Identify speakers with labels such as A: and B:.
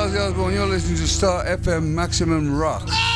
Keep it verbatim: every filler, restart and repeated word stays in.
A: Ozzy Osbourne. You're listening to Star F M Maximum Rock.